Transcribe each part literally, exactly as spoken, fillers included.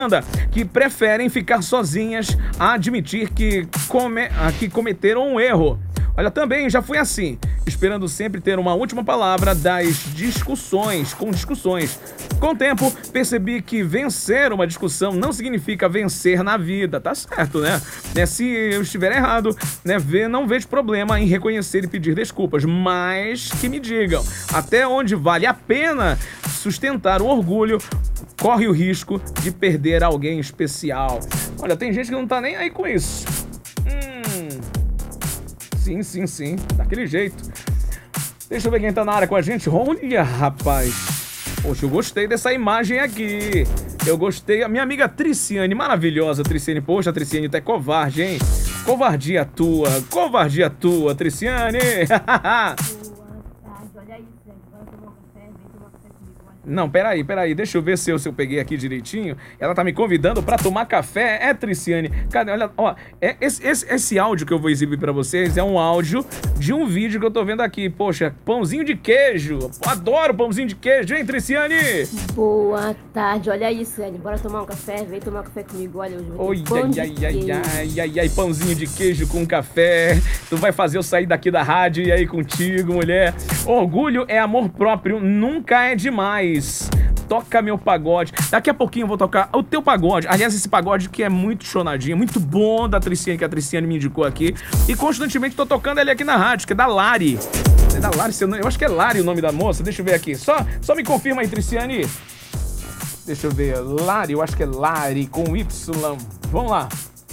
que preferem ficar sozinhas a admitir que, come, que cometeram um erro. Olha, também já fui assim, esperando sempre ter uma última palavra das discussões, com discussões. Com o tempo, percebi que vencer uma discussão não significa vencer na vida, tá certo, né? né se eu estiver errado, né, não vejo problema em reconhecer e pedir desculpas, mas que me digam até onde vale a pena sustentar o orgulho, corre o risco de perder alguém especial. Olha, tem gente que não tá nem aí com isso. Hum... Sim, sim, sim. Daquele jeito. Deixa eu ver quem tá na área com a gente. Olha, rapaz. Poxa, eu gostei dessa imagem aqui. Eu gostei. A minha amiga Triciane, maravilhosa, Triciane. Poxa, a Triciane tá covarde, hein? Covardia tua. Covardia tua, Triciane. Não, peraí, peraí, deixa eu ver se eu, se eu peguei aqui direitinho. Ela tá me convidando pra tomar café, é, Triciane? Cadê? Olha, ó, é, esse, esse, esse áudio que eu vou exibir pra vocês é um áudio de um vídeo que eu tô vendo aqui. Poxa, pãozinho de queijo. Adoro pãozinho de queijo, hein, Triciane? Boa tarde, olha isso, Ed. Bora tomar um café? Vem tomar um café comigo, olha. Oi, ai, ai, ai, ai, ai, ai, pãozinho de queijo com café. Tu vai fazer eu sair daqui da rádio e aí contigo, mulher. Orgulho é amor próprio, nunca é demais. Toca meu pagode. Daqui a pouquinho eu vou tocar o teu pagode. Aliás, esse pagode que é muito chonadinho, muito bom da Triciane, que a Triciane me indicou aqui. E constantemente tô tocando ele aqui na rádio, que é da Lari. É da Lari, eu acho que é Lari o nome da moça. Deixa eu ver aqui. Só, só me confirma aí, Triciane. Deixa eu ver. Lari, eu acho que é Lari com Y. Vamos lá.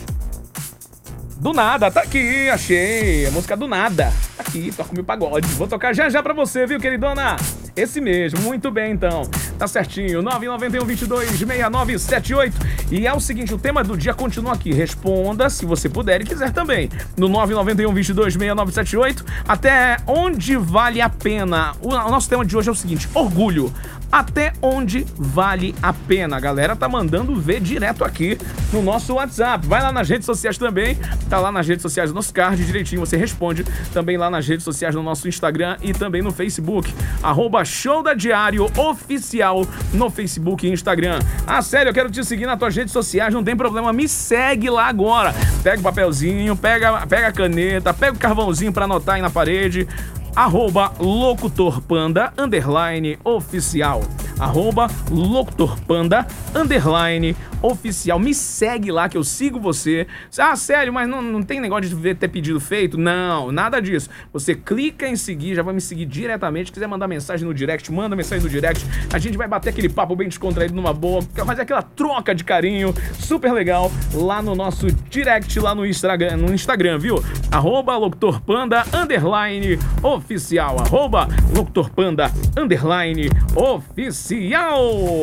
Do nada, tá aqui, achei. A música do nada. Tá aqui, toca o meu pagode. Vou tocar já já pra você, viu, queridona? Esse mesmo, muito bem então. Tá certinho, nove nove um, dois dois, seis nove sete oito. E é o seguinte, o tema do dia continua aqui. Responda, se você puder e quiser também, no nove nove um, dois dois, seis nove sete oito. Até onde vale a pena? O nosso tema de hoje é o seguinte, orgulho. Até onde vale a pena? A galera tá mandando ver direto aqui no nosso WhatsApp. Vai lá nas redes sociais também. Tá lá nas redes sociais do nosso card, direitinho você responde. Também lá nas redes sociais do nosso Instagram e também no Facebook. Arroba Show da Diário Oficial no Facebook e Instagram. Ah, sério, eu quero te seguir nas tuas redes sociais, não tem problema, me segue lá agora. Pega o papelzinho, pega, pega a caneta, pega o carvãozinho pra anotar aí na parede. Arroba locutorpanda, underline, oficial. Arroba locutorpanda, underline, oficial. Me segue lá que eu sigo você. Ah, sério, mas não, não tem negócio de ver ter pedido feito? Não, nada disso. Você clica em seguir, já vai me seguir diretamente. Se quiser mandar mensagem no direct, manda mensagem no direct. A gente vai bater aquele papo bem descontraído numa boa, fazer aquela troca de carinho super legal lá no nosso direct, lá no Instagram, no Instagram, viu? Arroba locutorpanda, underline, oficial. Oficial, arroba locutorpanda, underline, oficial.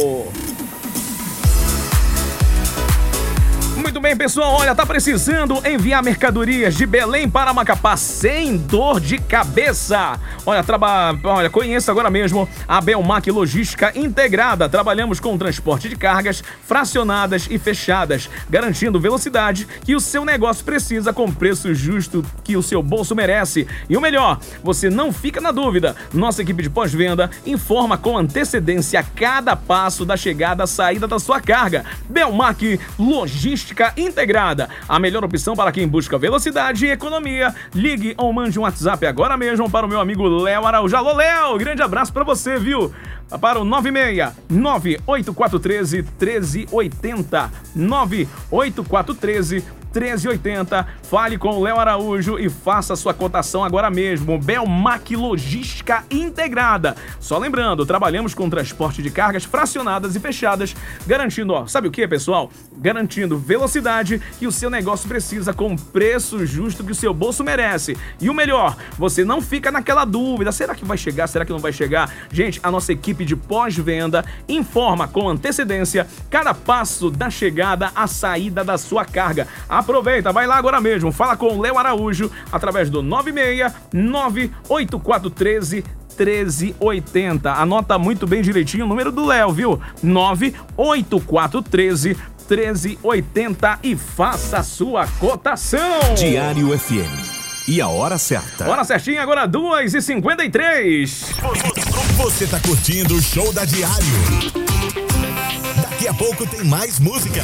Muito bem, pessoal, olha, tá precisando enviar mercadorias de Belém para Macapá sem dor de cabeça? Olha, traba... olha, conheça agora mesmo a Belmac Logística Integrada. Trabalhamos com transporte de cargas fracionadas e fechadas, garantindo velocidade que o seu negócio precisa com preço justo que o seu bolso merece. E o melhor, você não fica na dúvida. Nossa equipe de pós-venda informa com antecedência cada passo da chegada e saída da sua carga. Belmac Logística Integrada, a melhor opção para quem busca velocidade e economia. Ligue ou mande um WhatsApp agora mesmo para o meu amigo Léo Araújo. Alô, Léo, grande abraço para você, viu? Para o nove seis nove oito quatro um três, um três oito zero, nove oito quatro um três, um três oito zero. Fale com o Léo Araújo e faça a sua cotação agora mesmo. Belmac Logística Integrada. Só lembrando, trabalhamos com transporte de cargas fracionadas e fechadas, garantindo, ó, sabe o que, pessoal? Garantindo velocidade que o seu negócio precisa com preço justo que o seu bolso merece. E o melhor, você não fica naquela dúvida, será que vai chegar, será que não vai chegar? Gente, a nossa equipe de pós-venda informa com antecedência cada passo da chegada à saída da sua carga. Aproveita, vai lá agora mesmo, fala com o Léo Araújo através do nove seis nove oito quatro um três, um três oito zero. Anota muito bem direitinho o número do Léo, viu? nove oito quatro um três, um três oito zero e faça a sua cotação. Diário F M. E a hora certa. Hora certinha, agora duas e cinquenta e três. Você tá curtindo o show da Diário. Daqui Daqui a pouco tem mais música.